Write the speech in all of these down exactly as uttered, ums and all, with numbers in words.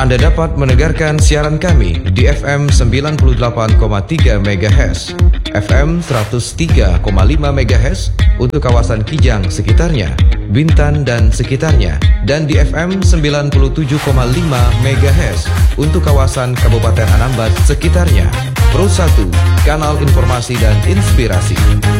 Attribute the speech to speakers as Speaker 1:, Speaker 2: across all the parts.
Speaker 1: Anda dapat mendengarkan siaran kami di F M sembilan puluh delapan koma tiga MHz, F M seratus tiga koma lima MHz untuk kawasan Kijang sekitarnya, Bintan dan sekitarnya, dan di F M sembilan puluh tujuh koma lima MHz untuk kawasan Kabupaten Anambas sekitarnya. Pro satu, kanal informasi dan inspirasi.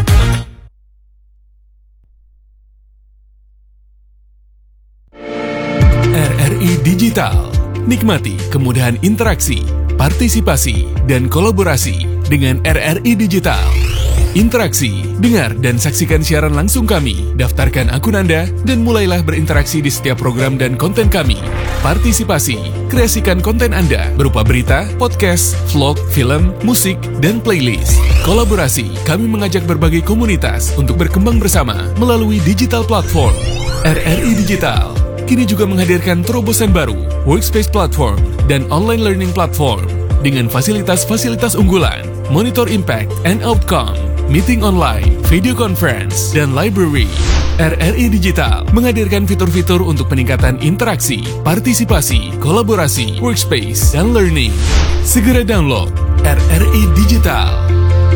Speaker 2: R R I Digital. Nikmati kemudahan interaksi, partisipasi, dan kolaborasi dengan R R I Digital. Interaksi, dengar dan saksikan siaran langsung kami, daftarkan akun Anda, dan mulailah berinteraksi di setiap program dan konten kami. Partisipasi, kreasikan konten Anda berupa berita, podcast, vlog, film, musik, dan playlist. Kolaborasi, kami mengajak berbagai komunitas untuk berkembang bersama melalui digital platform. R R I Digital kini juga menghadirkan terobosan baru, workspace platform, dan online learning platform dengan fasilitas-fasilitas unggulan, monitor impact and outcome, meeting online, video conference, dan library. R R I Digital menghadirkan fitur-fitur untuk peningkatan interaksi, partisipasi, kolaborasi, workspace, dan learning. Segera download R R I Digital.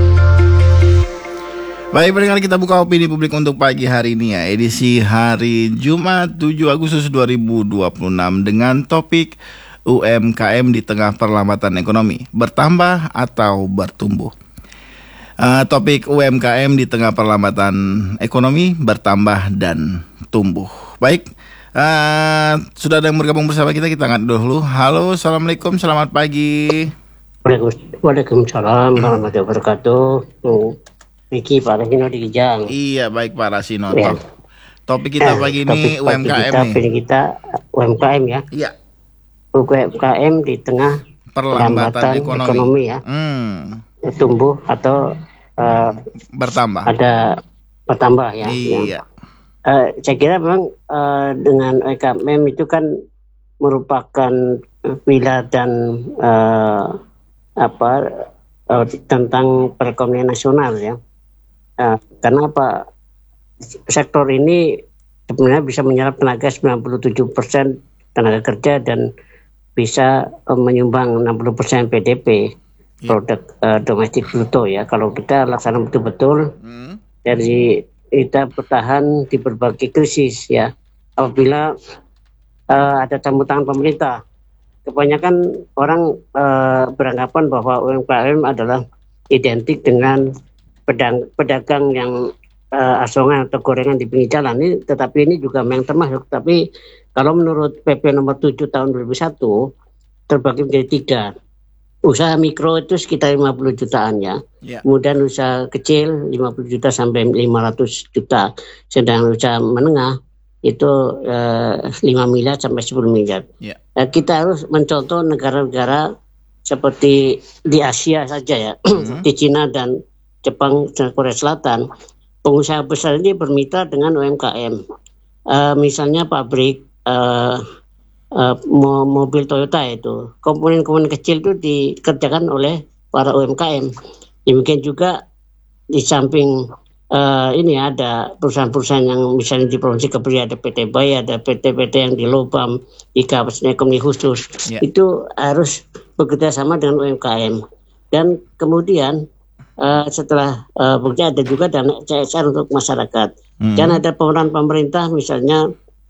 Speaker 3: Baik, pendengar, kita buka opini publik untuk pagi hari ini ya, edisi hari Jumat tujuh Agustus dua ribu dua puluh enam dengan topik U M K M di tengah perlambatan ekonomi, bertambah atau bertumbuh. Uh, topik U M K M di tengah perlambatan ekonomi, bertambah dan tumbuh. Baik, uh, sudah ada yang bergabung bersama kita, kita angkat dulu. Halo, Assalamualaikum, selamat pagi.
Speaker 4: Waalaikumsalam warahmatullahi wabarakatuh. Vicky, Pak Rasino di Kijang.
Speaker 3: Iya, baik Pak Rasino.
Speaker 4: Ya.
Speaker 3: Topik kita pagi ini U M K M
Speaker 4: kita,
Speaker 3: nih.
Speaker 4: Topik kita U M K M ya.
Speaker 3: Iya.
Speaker 4: U M K M di tengah
Speaker 3: perlambatan ekonomi,
Speaker 4: ekonomi ya.
Speaker 3: Hmm.
Speaker 4: Tumbuh atau uh,
Speaker 3: bertambah.
Speaker 4: Ada bertambah ya.
Speaker 3: Iya.
Speaker 4: Ya. Uh, saya kira memang uh, dengan U M K M itu kan merupakan pilar dan uh, apa uh, tentang perekonomian nasional ya. Uh, karena apa, sektor ini sebenarnya bisa menyerap tenaga sembilan puluh tujuh persen tenaga kerja dan bisa uh, menyumbang enam puluh persen P D P, produk uh, domestik bruto ya. Kalau kita laksanakan betul-betul hmm. dari kita bertahan di berbagai krisis ya. Apabila uh, ada campur tangan pemerintah, kebanyakan orang uh, beranggapan bahwa U M K M adalah identik dengan pedang, pedagang yang uh, asongan atau gorengan di pinggir jalan ini, tetapi ini juga memang termasuk. Tapi kalau menurut P P nomor tujuh tahun dua ribu satu terbagi menjadi tiga. Usaha mikro itu sekitar lima puluh jutaan ya. Yeah. Kemudian usaha kecil lima puluh juta sampai lima ratus juta. Sedang usaha menengah itu uh, lima miliar sampai sepuluh miliar. Yeah. Uh, kita harus mencontoh negara-negara seperti di Asia saja ya. Mm-hmm. Di Cina dan Jepang dan Korea Selatan, pengusaha besar ini bermitra dengan U M K M. Uh, misalnya pabrik uh, uh, mobil Toyota itu, komponen-komponen kecil itu dikerjakan oleh para U M K M. Demikian juga di samping uh, ini ada perusahaan-perusahaan yang misalnya di Provinsi Kepri ada P T Bayi, ada P T-P T yang di Lobam, di kawasan ekonomi khusus. Yeah. Itu harus bekerja sama dengan U M K M. Dan kemudian Uh, setelah uh, bekerja ada juga dana C S R untuk masyarakat. Hmm. Dan ada peran pemerintah misalnya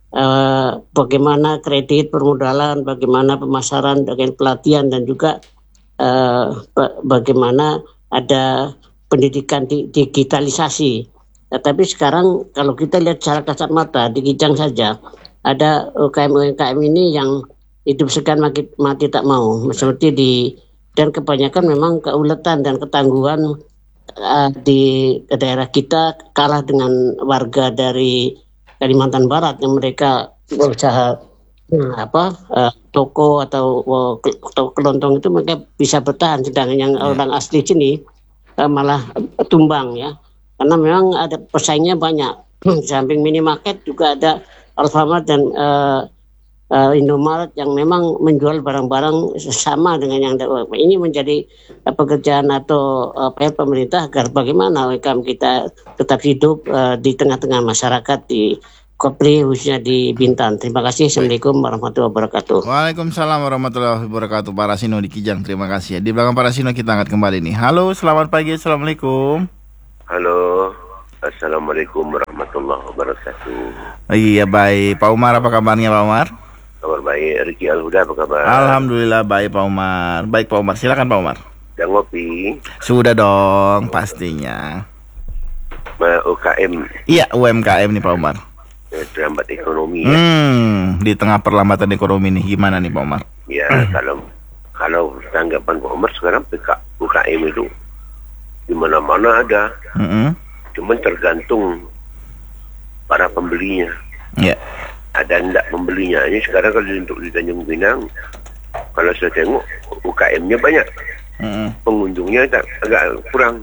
Speaker 4: uh, bagaimana kredit permodalan, bagaimana pemasaran, bagian pelatihan, dan juga uh, bagaimana ada pendidikan di, digitalisasi. Nah, tapi sekarang kalau kita lihat secara kasat mata di Kijang saja ada U K M U M K M ini yang hidup segan mati, mati tak mau, seperti di dan kebanyakan memang keuletan dan ketangguhan uh, di daerah kita kalah dengan warga dari Kalimantan Barat yang mereka berusaha hmm, apa uh, toko atau uh, toko kelontong itu mereka bisa bertahan, sedangkan yang yeah. orang asli sini uh, malah tumbang ya, karena memang ada pesaingnya banyak. Di samping minimarket juga ada Alfamart dan uh, uh, Indomaret yang memang menjual barang-barang sama dengan yang ada. Ini menjadi uh, pekerjaan atau uh, P R pemerintah agar bagaimana U M K M kita tetap hidup uh, di tengah-tengah masyarakat di Kopri khususnya di Bintan. Terima kasih. Assalamualaikum warahmatullahi wabarakatuh.
Speaker 3: Waalaikumsalam warahmatullahi wabarakatuh. Pak Rasino di Kijang, terima kasih ya. Di belakang Pak Rasino kita angkat kembali nih. Halo, selamat pagi. Assalamualaikum.
Speaker 5: Halo, Assalamualaikum warahmatullahi wabarakatuh.
Speaker 3: Iya baik, Pak Umar apa kabarnya Pak Umar?
Speaker 5: Kabar baik, Riki Al-Huda apa kabar?
Speaker 3: Alhamdulillah baik Pak Umar. Baik Pak Umar, silakan Pak Umar.
Speaker 5: Dan ngopi,
Speaker 3: Sudah dong pastinya.
Speaker 5: Ma- U K M,
Speaker 3: Iya U M K M nih Pak Umar.
Speaker 5: eh, terhambat ekonomi ya.
Speaker 3: Hmm, di tengah perlambatan ekonomi nih gimana nih Pak Umar?
Speaker 5: Ya, kalau kalau tanggapan Pak Umar sekarang P K, U K M itu di mana-mana ada,
Speaker 3: Mm-mm.
Speaker 5: cuman tergantung para pembelinya.
Speaker 3: Ya.
Speaker 5: Ada enggak pembelinya? Ini sekarang kalau untuk di Tanjung Pinang, kalau saya tengok U K M-nya banyak,
Speaker 3: Mm-mm.
Speaker 5: pengunjungnya tak, agak kurang.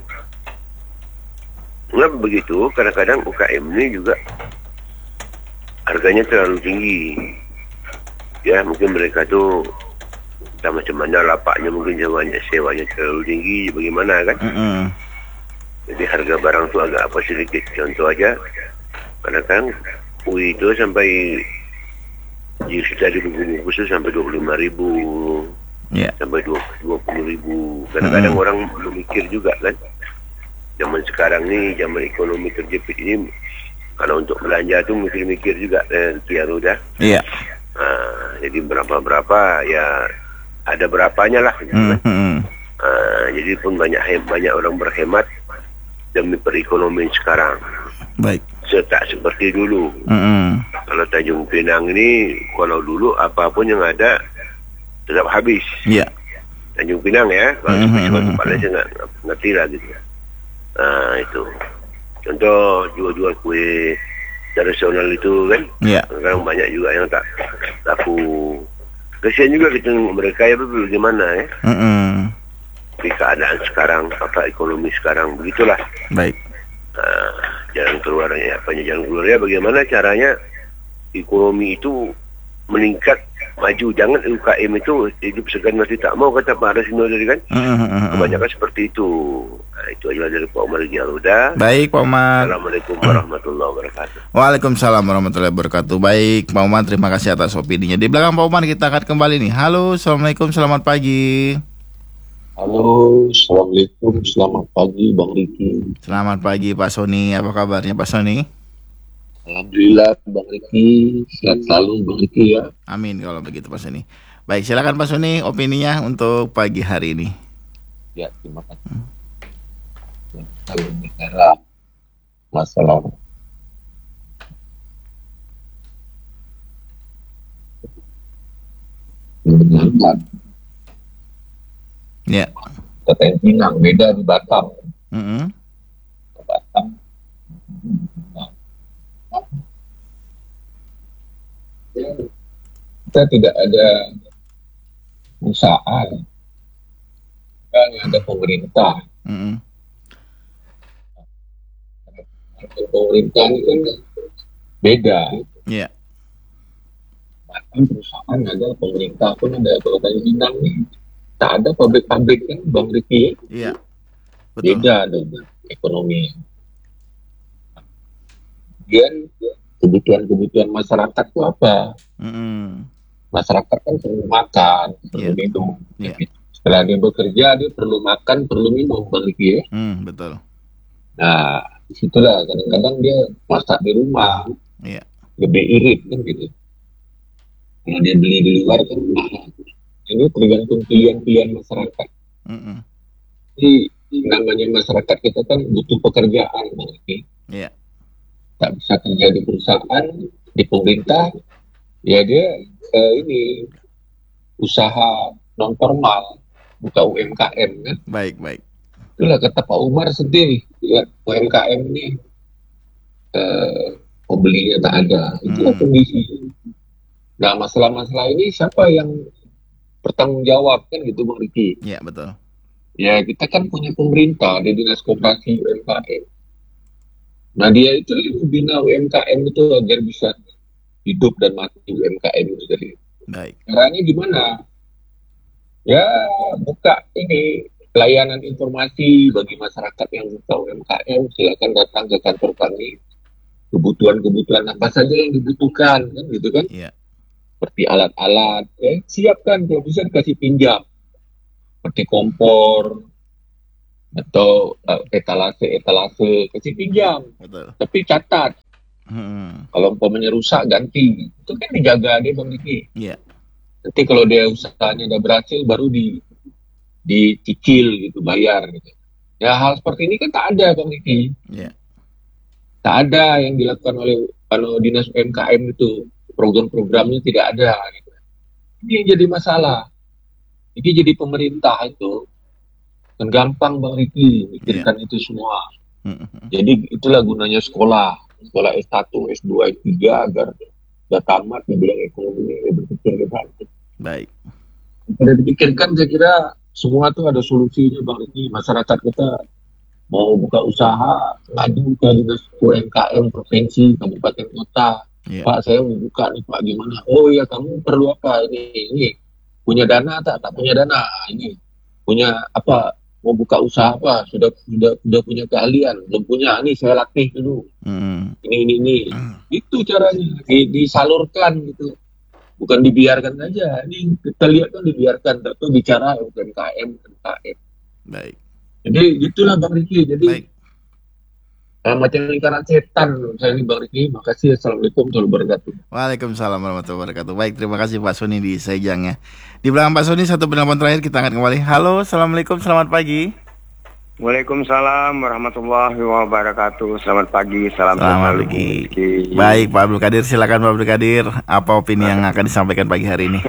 Speaker 5: Mengapa begitu? Kadang-kadang U K M ini juga harganya terlalu tinggi. Ya, mungkin mereka tuh entah macam mana lapaknya, mungkin sewanya, sewanya terlalu tinggi, bagaimana kan?
Speaker 3: Mm-mm.
Speaker 5: Jadi harga barang tu agak apa sedikit. Contoh aja, kadang-kadang kue itu sampai di sudah dibungkus itu sampai dua puluh lima ribu,
Speaker 3: Ya.
Speaker 5: sampai dua puluh ribu. Kadang-kadang
Speaker 3: Hmm.
Speaker 5: orang memikir juga kan. Zaman sekarang ni, zaman ekonomi terjepit ini, kalau untuk belanja tu mikir-mikir juga eh, Kia Roda.
Speaker 3: Iya.
Speaker 5: Ah, jadi berapa-berapa ya ada berapanya lah. Gitu, kan.
Speaker 3: Mm-mm.
Speaker 5: Ah, jadi pun banyak hem- banyak orang berhemat demi perekonomian sekarang.
Speaker 3: Baik.
Speaker 5: Tak seperti dulu.
Speaker 3: Mm-mm.
Speaker 5: Kalau Tanjung Pinang ini, kalau dulu apapun yang ada tetap habis.
Speaker 3: Iya.
Speaker 5: Tanjung Pinang ya, kalau
Speaker 3: Mhm,
Speaker 5: mm-hmm.
Speaker 3: mhm,
Speaker 5: tempat lain saya nggak nggak ngerti lah gitu. Nah itu, contoh jual-jual kue tradisional itu kan,
Speaker 3: Iya.
Speaker 5: sekarang banyak juga yang tak laku. Kesian juga kita mereka ya bagaimana ya,
Speaker 3: Mm-mm.
Speaker 5: di keadaan sekarang, apa ekonomi sekarang begitulah.
Speaker 3: Baik.
Speaker 5: Nah, jalan keluarnya apa jalan keluarnya bagaimana caranya ekonomi itu meningkat maju, jangan U K M itu hidup segan mati tak mau, kata Pak Rasino tadi kan.
Speaker 3: Mm-mm.
Speaker 5: Kebanyakan seperti itu. Nah, itu aja dari Pak Umar Jaluda.
Speaker 3: Baik Pak Umar.
Speaker 5: Assalamualaikum warahmatullahi wabarakatuh.
Speaker 3: Waalaikumsalam warahmatullahi wabarakatuh. Baik Pak Umar, terima kasih atas opininya. Di belakang Pak Umar kita akan kembali nih. Halo, assalamualaikum, selamat pagi.
Speaker 6: Halo, Assalamualaikum, selamat pagi Bang Riki.
Speaker 3: Selamat pagi Pak Sony, apa kabarnya Pak Sony?
Speaker 6: Alhamdulillah Bang Riki, sehat selalu Bang Riki ya.
Speaker 3: Amin kalau begitu Pak Sony. Baik, silakan Pak Sony opininya untuk pagi hari ini.
Speaker 6: Ya, terima kasih. Ya, kalau bicara masalah kebenaran,
Speaker 3: Ya.
Speaker 6: kata Pinang beda di Batam.
Speaker 3: Mm-mm.
Speaker 6: Ke Batam, kita tidak ada usaha, kan ada pemerintah.
Speaker 3: Mm-mm.
Speaker 6: Pemerintah ini kan beda.
Speaker 3: Ya.
Speaker 6: Bahkan perusahaan ada, pemerintah pun ada. Kalau tadi Pinang nih, tak ada pabrik-pabrik kan Bang Riki.
Speaker 3: Iya. Betul.
Speaker 6: Beda dong ekonomi. Kemudian kebutuhan-kebutuhan masyarakat itu apa?
Speaker 3: Mm-mm.
Speaker 6: Masyarakat kan perlu makan, perlu
Speaker 3: Iya.
Speaker 6: minum.
Speaker 3: Iya.
Speaker 6: Setelah dia bekerja, dia perlu makan, perlu minum, Bang Riki ya.
Speaker 3: Mm, betul.
Speaker 6: Nah, disitulah kadang-kadang dia masak di rumah,
Speaker 3: Iya.
Speaker 6: lebih irit kan gitu. Kalau dia beli di luar kan mahal. Ini tergantung pilihan-pilihan masyarakat.
Speaker 3: Mm-mm.
Speaker 6: Jadi namanya masyarakat kita kan butuh pekerjaan, Bang Riki.
Speaker 3: Iya.
Speaker 6: Tak bisa kerja di perusahaan, di pemerintah, ya dia eh, ini usaha non formal, buka U M K M kan.
Speaker 3: Baik, baik.
Speaker 6: Itulah kata Pak Umar sedih lihat U M K M ini eh, pembelinya tak ada. Itulah
Speaker 3: Hmm.
Speaker 6: kondisi. Nah, masalah-masalah ini siapa yang bertanggung jawab kan gitu Bang Riki?
Speaker 3: Iya, betul.
Speaker 6: Ya kita kan punya pemerintah di Dinas Koperasi U M K M. Nah dia itu yang membina U M K M itu agar bisa hidup dan mati U M K M itu tadi.
Speaker 3: Baik.
Speaker 6: Caranya gimana? Ya buka ini layanan informasi bagi masyarakat yang buka U M K M, silakan datang ke kantor kami. kebutuhan-kebutuhan apa saja yang dibutuhkan, kan gitu kan?
Speaker 3: Iya.
Speaker 6: Seperti alat-alat, eh, siapkan kalau bisa dikasih pinjam, seperti kompor atau uh, etalase etalase kasih pinjam.
Speaker 3: Betul.
Speaker 6: Tapi catat,
Speaker 3: Hmm.
Speaker 6: kalau umpamanya rusak ganti, itu kan dijaga dia Bang Diki.
Speaker 3: Iya.
Speaker 6: Nanti kalau dia usahanya udah berhasil baru di dicicil gitu, bayar gitu. Ya hal seperti ini kan tak ada Bang Diki.
Speaker 3: Iya.
Speaker 6: Tak ada yang dilakukan oleh kalau dinas U M K M itu, program-programnya tidak ada gitu. Ini yang jadi masalah. Jadi jadi pemerintah itu kan gampang Bang Riki mikirkan itu semua.
Speaker 3: Hmm.
Speaker 6: Jadi itulah gunanya sekolah, sekolah S satu, S dua, S tiga agar sudah tamat di bidang ekonomi berpikir ke depan.
Speaker 3: Baik.
Speaker 6: Pada dipikirkan saya kira semua tuh ada solusinya Bang Riki. Masyarakat kita mau buka usaha, ngadu ke dinas U M K M provinsi, kabupaten kota.
Speaker 3: Iya.
Speaker 6: Pak, saya mau buka nih Pak, gimana? Oh iya, kamu perlu apa? Ini, ini. Punya dana tak? Tak punya dana. Ini. Punya apa? Mau buka usaha apa? Sudah sudah sudah punya keahlian? Belum punya. Ini saya latih dulu.
Speaker 3: Hmm.
Speaker 6: Ini, ini, ini. Itu caranya. Di, disalurkan gitu. Bukan dibiarkan saja. Ini kita lihat kan dibiarkan. Tapi bicara U M K M, U M K M.
Speaker 3: Baik.
Speaker 6: Jadi itulah Bang Riki. Jadi
Speaker 3: Baik.
Speaker 6: Uh, macam lingkaran setan saya ini Bang Riki. Makasih. Assalamualaikum warahmatullahi wabarakatuh.
Speaker 3: Waalaikumsalam warahmatullahi wabarakatuh. Baik, terima kasih Pak Soni di Sejang ya. Di belakang Pak Soni satu penelpon terakhir kita angkat kembali. Halo, assalamualaikum, selamat pagi.
Speaker 7: Waalaikumsalam warahmatullahi wabarakatuh. Selamat pagi, salam
Speaker 3: Selamat pagi. Baik, Pak Abdul Qadir, silakan Pak Abdul Qadir. Apa opini yang akan disampaikan pagi hari ini?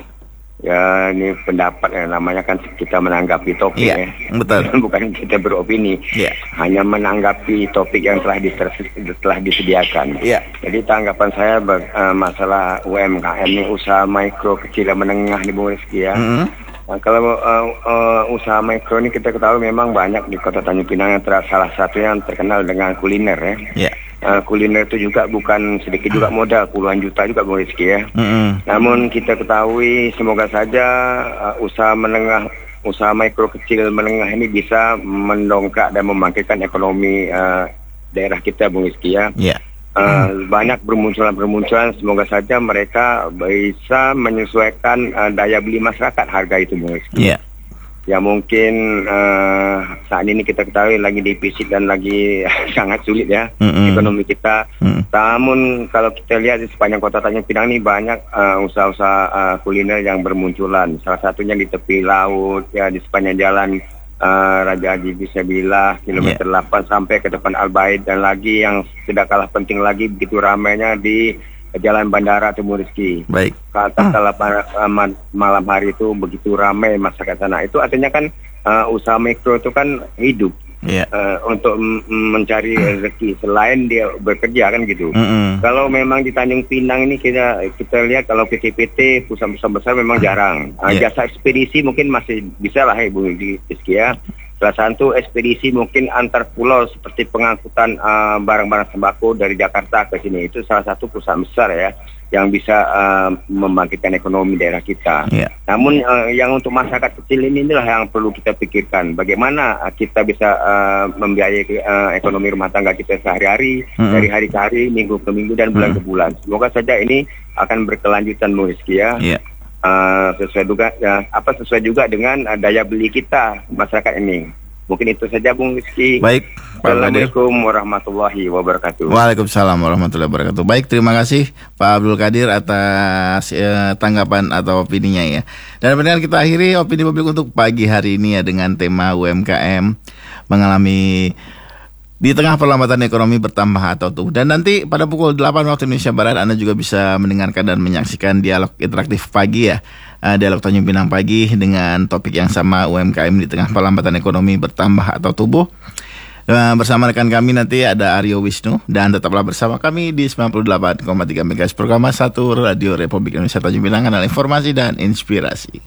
Speaker 7: Ya, ini pendapat ya, namanya kan kita menanggapi topik
Speaker 3: Iya,
Speaker 7: ya.
Speaker 3: betul.
Speaker 7: Bukan kita beropini.
Speaker 3: Iya.
Speaker 7: Hanya menanggapi topik yang telah, ditersi- telah disediakan.
Speaker 3: Iya.
Speaker 7: Jadi tanggapan saya ber- uh, masalah U M K M ini, usaha mikro kecil dan menengah di Bung Rizky ya.
Speaker 3: Mm-hmm.
Speaker 7: Nah, kalau uh, uh, usaha mikro ini kita ketahui memang banyak di Kota Tanjung Pinang, yang ter- salah satunya yang terkenal dengan kuliner ya.
Speaker 3: Iya.
Speaker 7: Uh, kuliner itu juga bukan sedikit juga modal, puluhan juta juga Bung Rizky ya.
Speaker 3: Mm-hmm.
Speaker 7: Namun kita ketahui semoga saja uh, usaha menengah, usaha mikro kecil menengah ini bisa mendongkrak dan membangkitkan ekonomi uh, daerah kita Bung Rizky ya.
Speaker 3: Iya.
Speaker 7: Uh, banyak bermunculan-bermunculan, semoga saja mereka bisa menyesuaikan uh, daya beli masyarakat harga itu Bung Rizky.
Speaker 3: Iya.
Speaker 7: Ya mungkin uh, saat ini kita ketahui lagi defisit dan lagi sangat sulit ya
Speaker 3: Mm-mm.
Speaker 7: ekonomi kita.
Speaker 3: Mm.
Speaker 7: Namun kalau kita lihat di sepanjang Kota Tanjung Pinang ini banyak uh, usaha-usaha uh, kuliner yang bermunculan. Salah satunya di tepi laut ya, di sepanjang jalan uh, Raja Haji Fisabilillah kilometer
Speaker 3: Yeah.
Speaker 7: delapan sampai ke depan Al-Bait, dan lagi yang tidak kalah penting lagi begitu ramainya di Jalan Bandara Timur Rizky.
Speaker 3: Baik.
Speaker 7: Katakanlah pada malam hari itu begitu ramai masyarakat sana. Itu artinya kan uh, usaha mikro itu kan hidup
Speaker 3: Iya.
Speaker 7: uh, untuk m- mencari rezeki selain dia bekerja kan gitu.
Speaker 3: Mm-mm.
Speaker 7: Kalau memang di Tanjung Pinang ini kita kita lihat kalau P T P T perusahaan-perusahaan besar memang jarang. Uh,
Speaker 3: Yeah.
Speaker 7: Jasa ekspedisi mungkin masih bisa lah Ibu Rizky ya. Salah satu ekspedisi mungkin antar pulau seperti pengangkutan uh, barang-barang sembako dari Jakarta ke sini, itu salah satu perusahaan besar ya yang bisa uh, membangkitkan ekonomi daerah kita.
Speaker 3: Iya.
Speaker 7: Namun uh, yang untuk masyarakat kecil ini inilah yang perlu kita pikirkan. Bagaimana uh, kita bisa uh, membiayai uh, ekonomi rumah tangga kita sehari-hari,
Speaker 3: Mm-mm.
Speaker 7: dari hari ke hari, minggu ke minggu, dan bulan ke bulan. Semoga saja ini akan berkelanjutan Bu Rizky ya.
Speaker 3: Iya.
Speaker 7: Uh, sesuai juga ya, apa sesuai juga dengan uh, daya beli kita masyarakat ini. Mungkin itu saja Bung Rizky.
Speaker 3: Baik, Pak Qadir.
Speaker 7: Assalamualaikum warahmatullahi wabarakatuh.
Speaker 3: Waalaikumsalam warahmatullahi wabarakatuh. Baik, terima kasih Pak Abdul Qadir atas eh, tanggapan atau opininya ya. Dan benar kita akhiri opini publik untuk pagi hari ini ya dengan tema U M K M mengalami di tengah perlambatan ekonomi bertambah atau tuh. Dan nanti pada pukul delapan waktu Indonesia Barat Anda juga bisa mendengarkan dan menyaksikan dialog interaktif pagi ya. Uh, dialog Tanjung Pinang pagi dengan topik yang sama, U M K M di tengah perlambatan ekonomi bertambah atau tumbuh. Uh, bersama rekan kami nanti ada Aryo Wisnu, dan tetaplah bersama kami di sembilan puluh delapan koma tiga MHz program satu Radio Republik Indonesia Tanjung Pinang, kanal informasi dan inspirasi.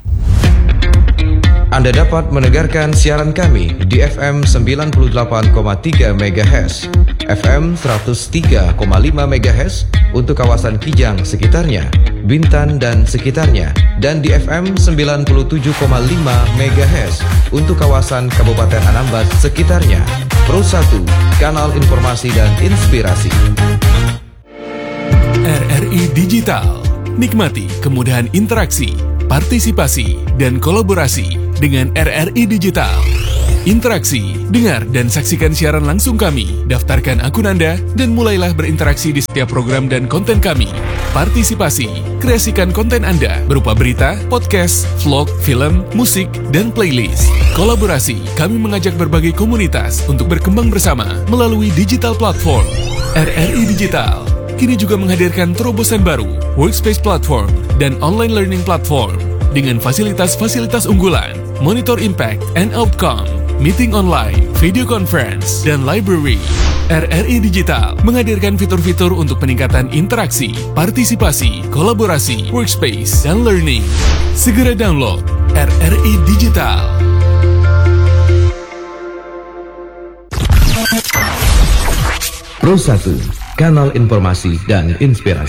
Speaker 1: Anda dapat mendengarkan siaran kami di F M sembilan puluh delapan koma tiga MHz, F M seratus tiga koma lima MHz untuk kawasan Kijang sekitarnya, Bintan dan sekitarnya, dan di F M sembilan puluh tujuh koma lima MHz untuk kawasan Kabupaten Anambas sekitarnya. Pro satu, kanal informasi dan inspirasi.
Speaker 2: R R I Digital. Nikmati kemudahan interaksi, partisipasi, dan kolaborasi dengan R R I Digital. Interaksi, dengar dan saksikan siaran langsung kami. Daftarkan akun Anda dan mulailah berinteraksi di setiap program dan konten kami. Partisipasi, kreasikan konten Anda berupa berita, podcast, vlog, film, musik, dan playlist. Kolaborasi, kami mengajak berbagai komunitas untuk berkembang bersama melalui digital platform. R R I Digital kini juga menghadirkan terobosan baru, workspace platform, dan online learning platform dengan fasilitas-fasilitas unggulan, monitor impact and outcome, meeting online, video conference, dan library. R R I Digital menghadirkan fitur-fitur untuk peningkatan interaksi, partisipasi, kolaborasi, workspace, dan learning. Segera download R R I Digital.
Speaker 1: Pro satu, kanal informasi dan inspirasi.